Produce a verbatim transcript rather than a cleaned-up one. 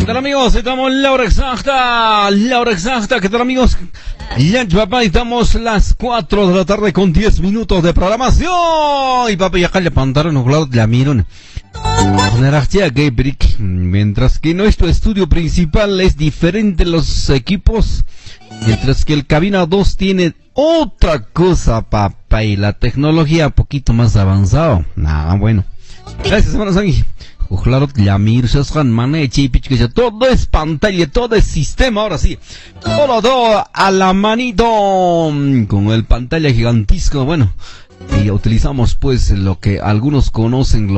¿Qué tal, amigos? Estamos en la hora exacta, la hora exacta. ¿Qué tal, amigos? Ya, papá, estamos las cuatro de la tarde con diez minutos de programación. Y papá, ya acá le pantaron, ojalá la miren. Mientras que nuestro estudio principal es diferente los equipos, mientras que el cabina dos tiene otra cosa, papá, y la tecnología un poquito más avanzado. Nada, bueno. Gracias, hermanos. Ojalá la miras, todo es pantalla, todo es sistema, ahora sí. Todo, todo a la manito, con el pantalla gigantesco. Bueno, y utilizamos pues lo que algunos conocen